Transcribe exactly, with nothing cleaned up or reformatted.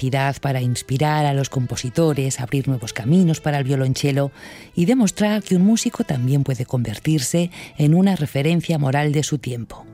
capacidad para inspirar a los compositores, abrir nuevos caminos para el violonchelo y demostrar que un músico también puede convertirse en una referencia moral de su tiempo.